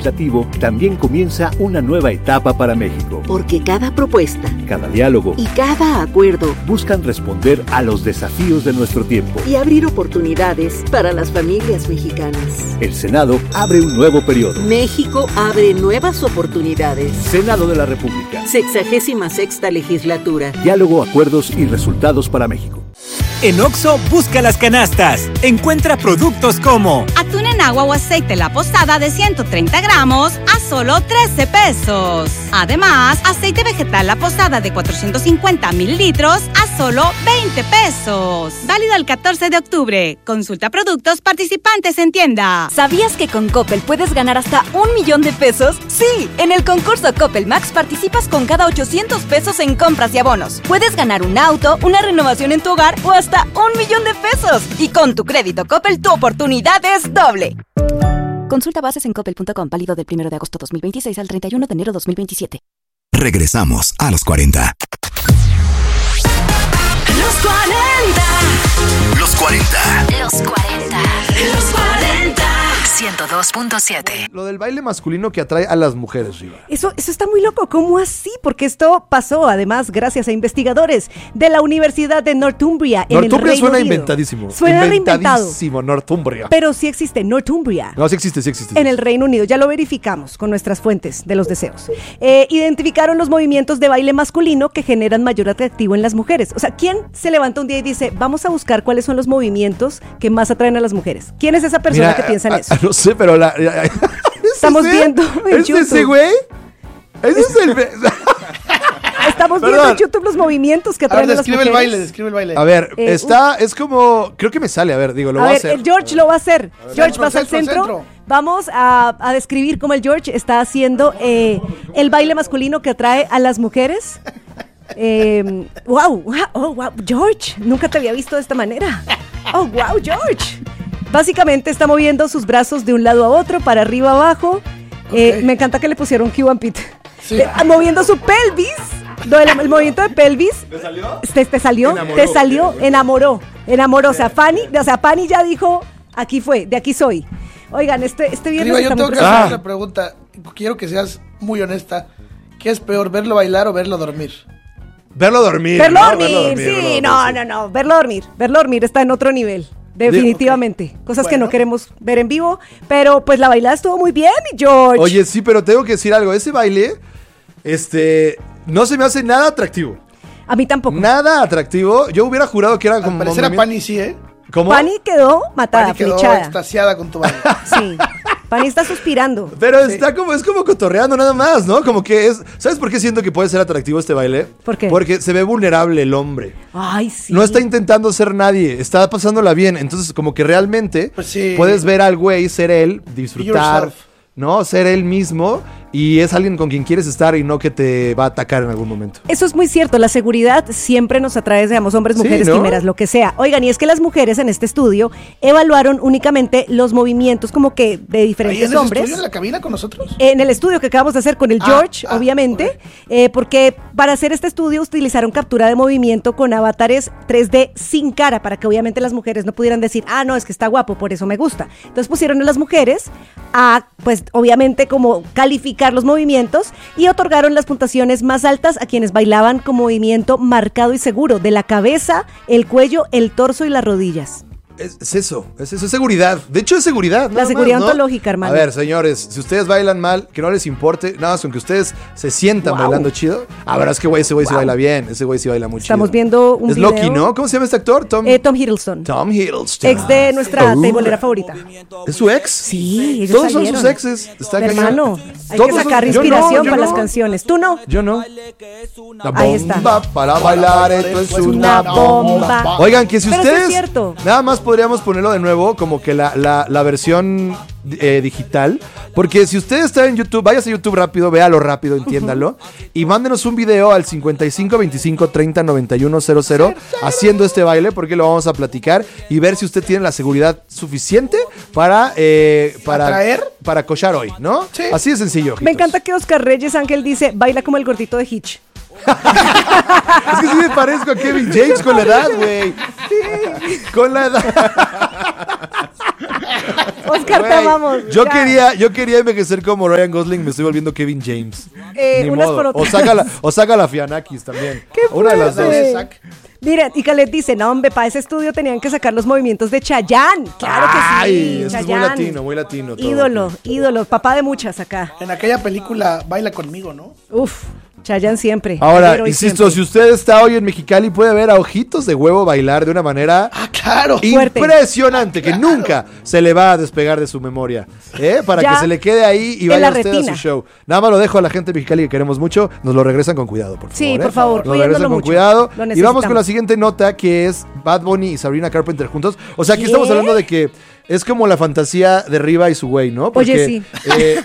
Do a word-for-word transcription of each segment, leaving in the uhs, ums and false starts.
legislativo, también comienza una nueva etapa para México. Porque cada propuesta, cada diálogo y cada acuerdo buscan responder a los desafíos de nuestro tiempo y abrir oportunidades para las familias mexicanas. El Senado abre un nuevo periodo. México abre nuevas oportunidades. Senado de la República. Sexagésima sexta legislatura. Diálogo, acuerdos y resultados para México. En Oxxo, busca las canastas. Encuentra productos como atún en agua o aceite La Posada de ciento treinta gramos a solo trece pesos. Además, aceite vegetal La Posada de cuatrocientos cincuenta mililitros a solo veinte pesos. Válido el catorce de octubre. Consulta productos participantes en tienda. ¿Sabías que con Coppel puedes ganar hasta un millón de pesos? Sí, en el concurso Coppel Max participas con cada ochocientos pesos en compras y abonos. Puedes ganar un auto, una renovación en tu hogar o hasta un millón de pesos. Y con tu crédito Coppel, tu oportunidad es doble. Consulta bases en coppel punto com, válido del primero de agosto dos mil veintiséis al treinta y uno de enero dos mil veintisiete. Regresamos a los cuarenta. Los cuarenta. Los cuarenta. Los cuarenta. Los cuarenta. ciento dos punto siete. Lo del baile masculino que atrae a las mujeres, Riva. Eso, eso está muy loco. ¿Cómo así? Porque esto pasó, además, gracias a investigadores de la Universidad de Northumbria en el Reino Northumbria suena Unido. inventadísimo. Suena inventadísimo, Northumbria. Pero sí existe Northumbria. No, sí existe, sí existe. En el Reino Unido. Ya lo verificamos con nuestras fuentes de los deseos. Eh, identificaron los movimientos de baile masculino que generan mayor atractivo en las mujeres. O sea, ¿quién se levanta un día y dice, vamos a buscar cuáles son los movimientos que más atraen a las mujeres? ¿Quién es esa persona Mira, que piensa en a, eso? a, no sé, pero la... Estamos ese? viendo en ¿Es YouTube. ese güey? Ese es el... Estamos Perdón. viendo en YouTube los movimientos que A ver, atraen a, las describe mujeres. el baile, describe el baile. A ver, Eh, está... Es como... Creo que me sale, a ver, digo, lo a voy a ver, hacer. el George lo va a hacer. ver, George, centro, pasa al centro, centro. centro. Vamos a, a describir cómo el George está haciendo eh, el baile masculino que atrae a las mujeres. Eh, wow, wow, oh, wow, George, nunca te había visto de esta manera. Oh, wow, George. Básicamente está moviendo sus brazos de un lado a otro, para arriba, abajo. Eh, Ok. me encanta que le pusieron Q and Pete. Sí. Eh, moviendo su pelvis. Lo del- el movimiento de pelvis. ¿Te salió? Te, te salió, Enamoró. te salió, enamoró. Enamoró. O sea, Fanny, o sea, Fanny ya dijo, aquí fue, de aquí soy. Oigan, este, este viernes Riva, yo está tengo muy que presente. hacer una pregunta. Quiero que seas muy honesta. ¿Qué es peor, verlo bailar o verlo dormir? Verlo dormir. Verlo ¿no? dormir, Verlo dormir, sí, verlo dormir, no, sí. no, no, verlo dormir, verlo dormir está en otro nivel, definitivamente, cosas que Bueno. no queremos ver en vivo, pero pues la bailada estuvo muy bien, mi George. Oye, sí, pero tengo que decir algo. Ese baile, este... No se me hace nada atractivo. A mí tampoco. Nada atractivo. Yo hubiera jurado que era Al como... parecer a movimiento- Pani sí, ¿eh? ¿Cómo? Pani quedó matada, Pani quedó flechada. extasiada con tu baile. Sí, Pani está suspirando. Pero está como, es como cotorreando nada más, ¿no? Como que es... ¿Sabes por qué siento que puede ser atractivo este baile? ¿Por qué? Porque se ve vulnerable el hombre. Ay, sí. No está intentando ser nadie, está pasándola bien. Entonces, como que realmente Pues sí. puedes ver al güey ser él, disfrutar, yourself. ¿no? Ser él mismo. Y es alguien con quien quieres estar y no que te va a atacar en algún momento. Eso es muy cierto, la seguridad siempre nos atrae, seamos hombres, Sí, mujeres, ¿no? quimeras, lo que sea. Oigan, y es que las mujeres en este estudio evaluaron únicamente los movimientos como que de ¿Ahí en diferentes ese hombres. estudio, en la cabina con nosotros? En el estudio que acabamos de hacer con el Ah, George, ah, obviamente, eh, porque para hacer este estudio utilizaron captura de movimiento con avatares tres D sin cara, para que obviamente las mujeres no pudieran decir, ah, no, es que está guapo, por eso me gusta. Entonces pusieron a las mujeres a, pues, obviamente, como calificar los movimientos y otorgaron las puntuaciones más altas a quienes bailaban con movimiento marcado y seguro, de la cabeza, el cuello, el torso y las rodillas. Es, es eso, es eso, es seguridad. De hecho, es seguridad. La nada seguridad más, ¿no? ontológica, hermano. A ver, señores, si ustedes bailan mal, que no les importe, nada más con que ustedes se sientan Wow. bailando chido. Ah, verdad es que güey, ese güey sí Wow. baila bien, ese güey sí baila muy Estamos chido. viendo un Es video. Loki, ¿no? ¿Cómo se llama este actor? Tom, Eh, Tom Hiddleston, Tom Hiddleston. ex de nuestra Uh. teibolera favorita. ¿Es su ex? Sí, ellos Todos son salieron. sus exes. Está cañón. Hermano, hay Todos que son- sacar yo no, inspiración yo para no. las canciones. ¿Tú no? Yo no. La Ahí está. bomba para bailar, esto es una Una bomba. Oigan, que si Pero sí ustedes... es cierto. Nada más podríamos ponerlo de nuevo, como que la, la, la versión eh, digital. Porque si usted está en YouTube, váyase a YouTube rápido, véalo rápido, entiéndalo. Y mándenos un video al cincuenta y cinco veinticinco treinta noventa y uno cero cero haciendo este baile, porque lo vamos a platicar y ver si usted tiene la seguridad suficiente para... Eh, para ¿Atraer? Para cochar hoy, ¿no? Sí. Así de sencillo. Me ojitos. encanta que Oscar Reyes Ángel dice, baila como el gordito de Hitch. Es que sí me parezco a Kevin James con la edad, güey. Con la edad. Oscar, te Güey, amamos. Yo Ya. quería, yo quería envejecer como Ryan Gosling, me estoy volviendo Kevin James. Eh, Ni unas modo. por O otras. saca la, o saca la Fianakis también. ¿Qué Una de las dos. fuerte? Mira, y Calet dice, no, hombre, para ese estudio tenían que sacar los movimientos de Chayanne. Claro que sí. Ay, eso es muy Chayanne. latino, muy latino. todo. Ídolo, ídolo, papá de muchas acá. En aquella película Baila Conmigo, ¿no? Uf, Chayanne siempre. Ahora, Pero y insisto, siempre. si usted está hoy en Mexicali, puede ver a Ojitos de Huevo bailar de una manera Ah, claro. Fuerte. impresionante, que nunca se le va a despegar de su memoria. ¿eh? Para Ya que se le quede ahí y en vaya la usted retina. a su show. Nada más lo dejo a la gente de Mexicali que queremos mucho. Nos lo regresan con cuidado, por favor. Sí, ¿eh? por favor, Nos lo regresan cuidéndolo con mucho. cuidado. Lo Y vamos necesitamos. con la siguiente nota, que es Bad Bunny y Sabrina Carpenter juntos. O sea, aquí ¿Qué? estamos hablando de que es como la fantasía de Riva y su güey, ¿no? Oye, sí. eh,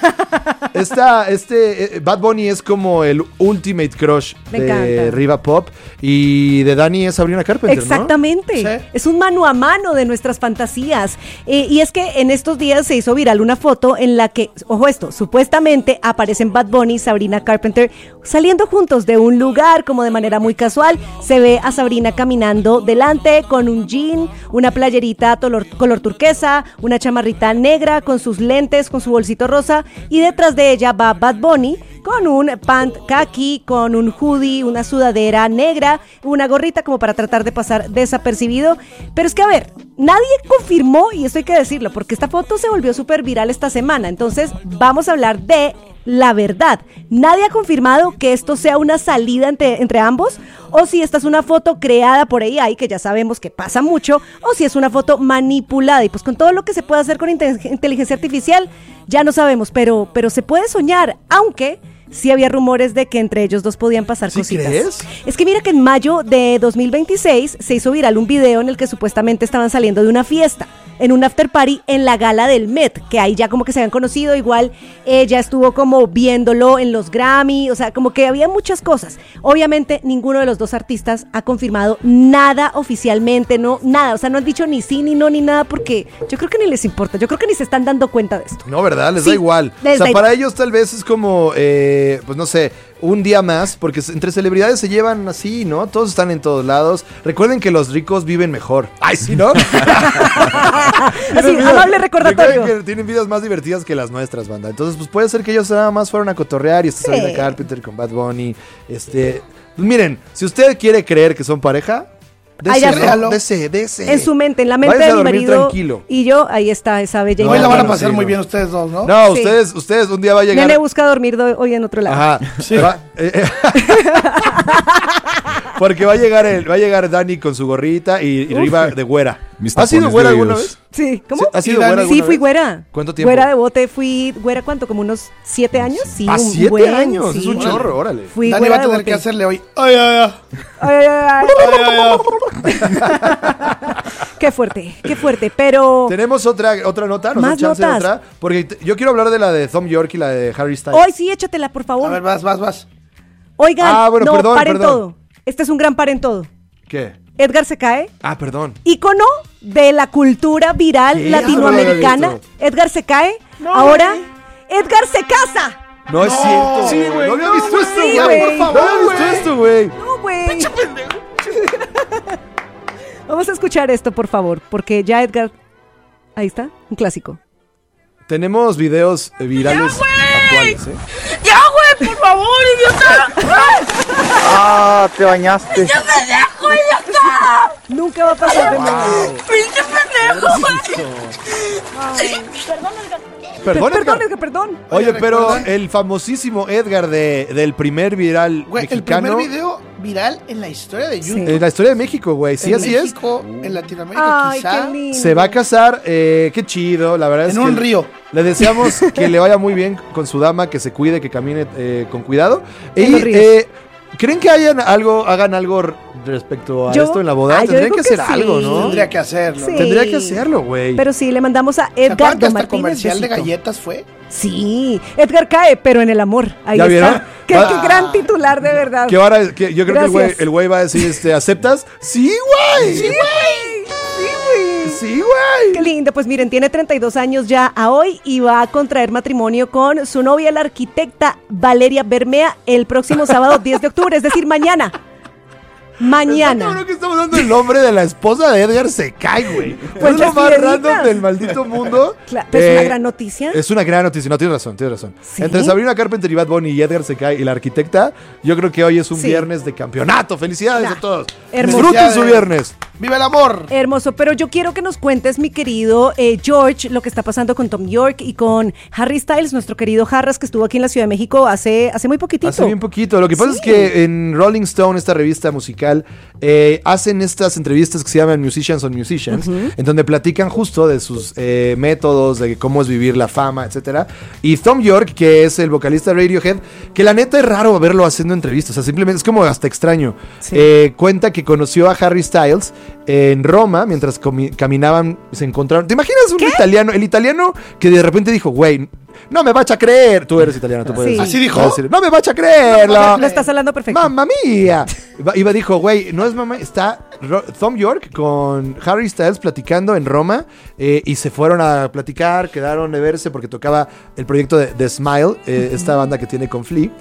esta, este, eh, Bad Bunny es como el ultimate crush Me de encanta. Riva Pop y de Dani es Sabrina Carpenter, ¿no? Exactamente. Sí. Es un mano a mano de nuestras fantasías. Eh, y es que en estos días se hizo viral una foto en la que, ojo esto, supuestamente aparecen Bad Bunny y Sabrina Carpenter saliendo juntos de un lugar como de manera muy casual. Se ve a Sabrina caminando delante con un jean, una playerita color, color turquesa, una chamarrita negra con sus lentes, con su bolsito rosa, y detrás de ella va Bad Bunny con un pant khaki, con un hoodie, una sudadera negra, una gorrita como para tratar de pasar desapercibido. Pero es que, a ver, nadie confirmó, y esto hay que decirlo, porque esta foto se volvió súper viral esta semana. Entonces, vamos a hablar de la verdad. Nadie ha confirmado que esto sea una salida entre, entre ambos, o si esta es una foto creada por A I, que ya sabemos que pasa mucho, o si es una foto manipulada. Y pues con todo lo que se puede hacer con inte- inteligencia artificial, ya no sabemos, pero, pero se puede soñar, aunque sí había rumores de que entre ellos dos podían pasar ¿Sí cositas. crees? Es que mira que en mayo de dos mil veintiséis se hizo viral un video en el que supuestamente estaban saliendo de una fiesta, en un after party en la gala del Met, que ahí ya como que se habían conocido, igual ella estuvo como viéndolo en los Grammy, o sea, como que había muchas cosas. Obviamente ninguno de los dos artistas ha confirmado nada oficialmente, no, nada, o sea, no han dicho ni sí, ni no, ni nada, porque yo creo que ni les importa, yo creo que ni se están dando cuenta de esto. No, ¿verdad? Les Sí, da igual. les O sea, da para igual. ellos tal vez es como, eh, pues no sé, un día más, porque entre celebridades se llevan así, ¿no? Todos están en todos lados. Recuerden que los ricos viven mejor. Ay, sí, ¿no? Así, amable recordatorio. Recuerden que tienen vidas más divertidas que las nuestras, banda. Entonces, pues puede ser que ellos nada más fueron a cotorrear y esta Sí. Sabrina Carpenter con Bad Bunny. Este, pues miren, si usted quiere creer que son pareja, Ay, ya dese, sé. ¿no? dese, dese. En su mente, en la mente Váyase a de mi dormir marido tranquilo. y yo, ahí está esa bella Hoy la van a imagen. pasar sí, muy no. bien ustedes dos, ¿no? No, Sí. ustedes, ustedes un día va a llegar. Nene busca dormir do- hoy en otro lado. Ajá. Va- eh, eh. Porque va a llegar el, va a llegar Dani con su gorrita y, y Riva de güera. Mis ¿Has sido tapones güera de alguna oídos. vez? Sí, ¿cómo? Sí, ¿has sido ¿Y Dani? güera alguna Sí, fui vez? güera. ¿Cuánto tiempo? Güera de bote, fui güera, ¿cuánto? ¿Como unos siete años? Sí, ¿A un siete buen, años? sí. Es un chorro, órale. Fui Dani güera va a de tener bote. que hacerle hoy. Ay, ay, ay. Ay, ay, ay. Ay, ay, ay. Qué fuerte, qué fuerte, pero Tenemos otra, otra nota, ¿nos Más dan chance de notas. otra? Porque t- yo quiero hablar de la de Thom York y la de Harry Styles. hoy sí, échatela, por A favor. ver, vas, vas, vas. Oigan, Ah, bueno, no, perdón, paren perdón. todo. Este es un gran paren todo. ¿Qué? Edgar se cae, Ah, perdón. ícono de la cultura viral ¿Qué? latinoamericana. Ah, no lo había visto. Edgar se cae, ahora Edgar se casa. No es cierto. Sí, güey, No había no, visto güey, esto, sí, güey. güey. No había visto esto, güey. No, güey. Vamos a escuchar esto, por favor, porque ya Edgar... Ahí está, un clásico. Tenemos videos eh, virales actuales, ¿eh? ¡Ya, güey! ¡Por favor, idiota! Ah, te bañaste. ¡Ya me dejo, idiota! Nunca va a pasar de nuevo. ¡Pinche pendejo, güey! Perdón, Perdón, Edgar. Edgar, perdón. Oye, Oye, pero ¿recuerdan? el famosísimo Edgar de, del primer viral Güey, el mexicano. primer video viral en la historia de YouTube. En la historia de México, güey. Sí, en así México, en Latinoamérica, Ay, quizá. qué lindo. es. Se va a casar. Eh, qué chido, la verdad es En que un río. Le deseamos que le vaya muy bien con su dama, que se cuide, que camine eh, con cuidado. En Y los ríos. eh, ¿creen que hayan algo, hagan algo r- respecto a Yo- esto en la boda? Ay, yo Tendrían digo que que hacer sí. algo, ¿no? Tendría que hacerlo. Sí. Tendría que hacerlo, güey. Pero sí, le mandamos a ¿Se acuerdan que Edgar hasta Martínez. comercial de besito. galletas fue? Sí, Edgar cae, pero en el amor. Ahí ¿Ya está. vieron? Qué, Va- qué gran titular, de verdad. Que ahora, que yo creo que el güey, Gracias. el güey va a decir, este, ¿aceptas? Sí, güey. Sí, güey. Sí, güey. Sí, güey. Qué lindo, pues miren, tiene treinta y dos años ya a hoy y va a contraer matrimonio con su novia, la arquitecta Valeria Bermea, el próximo sábado diez de octubre, es decir, mañana. Mañana. Creo que estamos dando el nombre de la esposa de Edgar Secay, güey. Pues es lo las más piernitas. random del maldito mundo. Claro, pero es una Eh, gran noticia. Es una gran noticia, no, tienes razón, tienes razón. ¿Sí? Entre Sabrina Carpenter y Bad Bunny y Edgar Secay y la arquitecta, yo creo que hoy es un Sí. viernes de campeonato. Felicidades Nah. a todos. Hermoso. Disfruten su viernes. ¡Viva el amor! Hermoso, pero yo quiero que nos cuentes, mi querido eh, George, lo que está pasando con Tom York y con Harry Styles, nuestro querido Harras, que estuvo aquí en la Ciudad de México hace, hace muy poquitito. Hace bien poquito. Lo que pasa Sí. es que en Rolling Stone, esta revista musical, eh, hacen estas entrevistas que se llaman Musicians on Musicians, Ujú. en donde platican justo de sus eh, métodos, de cómo es vivir la fama, etcétera. Y Tom York, que es el vocalista de Radiohead, que la neta es raro verlo haciendo entrevistas, o sea, simplemente es como hasta extraño. Sí. Eh, cuenta que conoció a Harry Styles en Roma, mientras comi- caminaban, se encontraron. ¿Te imaginas un italiano? El italiano que de repente dijo, güey, no me vas a creer. Tú eres italiano, tú puedes Sí. decir. ¿Así dijo? Puedes decir, no me vas a creerlo. Lo estás hablando perfecto. ¡Mamma mía! Iba, iba dijo, güey, no es mamá, está Ro- Tom York con Harry Styles platicando en Roma eh, y se fueron a platicar, quedaron de verse porque tocaba el proyecto de, de Smile, eh, esta banda que tiene con Flea.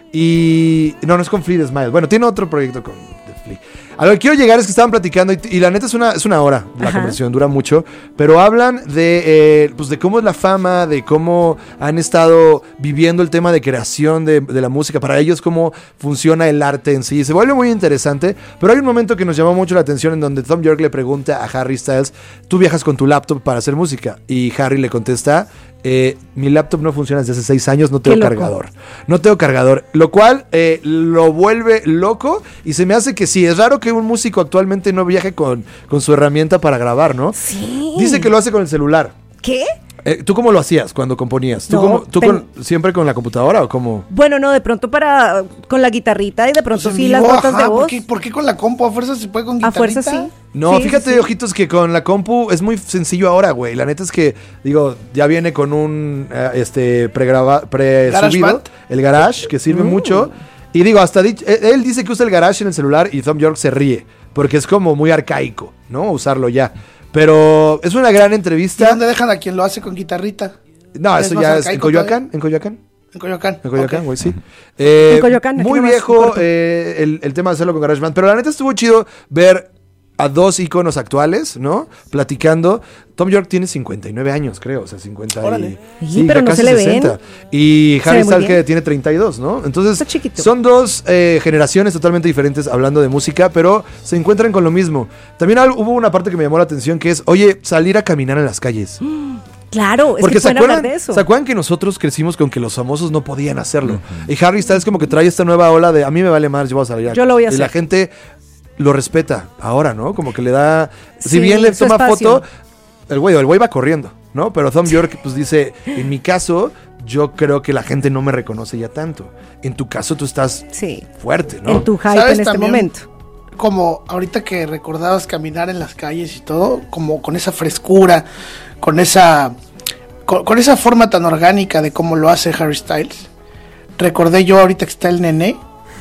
Y no, no es con Flea de Smile, bueno, tiene otro proyecto con de Flea. A lo que quiero llegar es que estaban platicando y, y la neta es una, es una hora la Ajá. conversación, dura mucho, pero hablan de, eh, pues de cómo es la fama, de cómo han estado viviendo el tema de creación de, de la música, para ellos cómo funciona el arte en sí. Se vuelve muy interesante, pero hay un momento que nos llamó mucho la atención en donde Tom York le pregunta a Harry Styles, ¿tú viajas con tu laptop para hacer música? Y Harry le contesta, eh, mi laptop no funciona desde hace seis años, no tengo Qué loco. cargador. No tengo cargador, lo cual eh, lo vuelve loco y se me hace que sí, es raro que un músico actualmente no viaje con, con su herramienta para grabar, ¿no? Sí. Dice que lo hace con el celular. ¿Qué? Eh, ¿Tú cómo lo hacías cuando componías? ¿Tú, No, cómo- tú ten- con- siempre con la computadora o cómo? Bueno, no, de pronto para con la guitarrita y de pronto Pues en sí vivo, las notas ajá, de voz. ¿por qué, por qué con la compu? ¿A fuerza se puede con A guitarrita? fuerza sí. No, Sí, fíjate, sí, sí. ojitos, que con la compu es muy sencillo ahora, güey. La neta es que, digo, ya viene con un eh, este pregraba, pre subido, GarageBand. el Garage, que sirve Mm. mucho. Y digo, hasta dich- eh, él dice que usa el Garage en el celular y Tom York se ríe, porque es como muy arcaico, ¿no? Usarlo ya. Pero es una gran ¿Y entrevista. dónde dejan a quien lo hace con guitarrita? No, ¿Es eso más ya es en arcaico Coyoacán, en Coyoacán. En Coyoacán. En Coyoacán, Ok. güey, sí. Eh, En Coyoacán, aquí muy nomás, viejo corto. eh, el, el tema de hacerlo con GarageBand. Pero la neta estuvo chido ver a dos íconos actuales, ¿no? Platicando. Tom York tiene cincuenta y nueve años, creo. O sea, cincuenta y... Órale. Sí, pero ya no casi se le ven. sesenta. Y Se Harry ve muy Styles bien. que tiene treinta y dos, ¿no? Entonces, Está chiquito. son dos eh, generaciones totalmente diferentes hablando de música, pero se encuentran con lo mismo. También al- hubo una parte que me llamó la atención, que es, oye, salir a caminar en las calles. Claro, es Porque que se pueden hablar acuerdan, de eso. ¿se acuerdan que nosotros crecimos con que los famosos no podían hacerlo? Y Harry Styles como que trae esta nueva ola de a mí me vale más, yo voy a salir. Yo lo voy a Y la hacer. gente lo respeta ahora, ¿no? Como que le da... Si Sí, bien le su toma espacio. foto, el güey, el güey va corriendo, ¿no? Pero Tom York pues dice, en mi caso, yo creo que la gente no me reconoce ya tanto. En tu caso tú estás Sí. fuerte, ¿no? En tu hype ¿Sabes en este también? momento. Como ahorita que recordabas caminar en las calles y todo, como con esa frescura, con esa con, con esa forma tan orgánica de cómo lo hace Harry Styles. Recordé yo ahorita que está el Nené,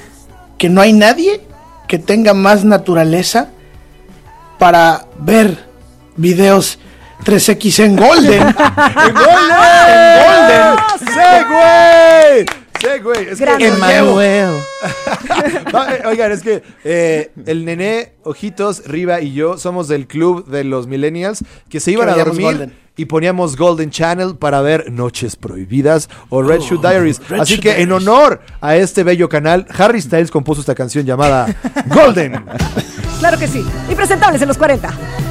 que no hay nadie que tenga más naturaleza para ver videos tres equis en Golden. ¡En Golden! ¡En Golden! ¡Sí, güey! Sí, güey. Es Grande. que Emanuel. No, eh, oigan, es que eh, el Nené, Ojitos, Riva y yo somos del club de los millennials que se iban Que a veíamos dormir Golden. y poníamos Golden Channel para ver Noches Prohibidas o Red Shoe Diaries. Red Así Shoe que en Diaries. honor a este bello canal, Harry Styles compuso esta canción llamada Golden. Claro que sí. Impresentables en los cuarenta.